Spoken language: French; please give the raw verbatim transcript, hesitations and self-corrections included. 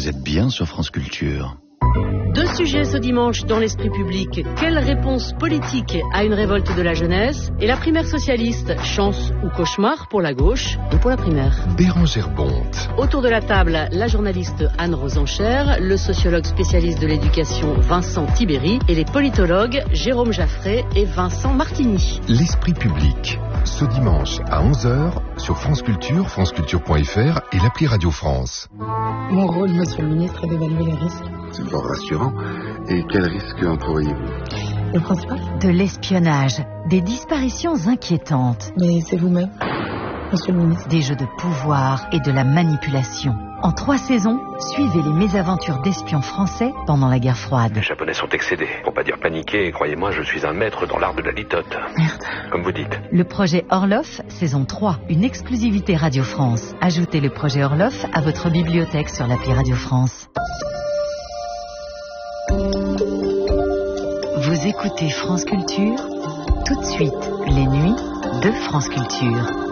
vous êtes bien sur France Culture. Deux sujets ce dimanche dans l'esprit public. Quelle réponse politique à une révolte de la jeunesse? Et la primaire socialiste, chance ou cauchemar pour la gauche et pour la primaire? Bérangère Bonte. Autour de la table, la journaliste Anne Rosencher, le sociologue spécialiste de l'éducation Vincent Tibéry et les politologues Jérôme Jaffray et Vincent Martini. L'esprit public, ce dimanche à onze heures sur France Culture, franceculture point f r et l'appli Radio France. Mon rôle, monsieur le ministre, est d'évaluer les risques. C'est fort rassurant. Et quels risques encourriez-vous? Le principal? De l'espionnage, des disparitions inquiétantes. Mais c'est vous-même, monsieur le ministre. Des jeux de pouvoir et de la manipulation. En trois saisons, suivez les mésaventures d'espions français pendant la guerre froide. Les Japonais sont excédés, pour pas dire paniqués, et croyez-moi, je suis un maître dans l'art de la litote. Merde. Comme vous dites. Le projet Orloff, saison trois, une exclusivité Radio France. Ajoutez le projet Orloff à votre bibliothèque sur l'appli Radio France. Vous écoutez France Culture, tout de suite, les nuits de France Culture.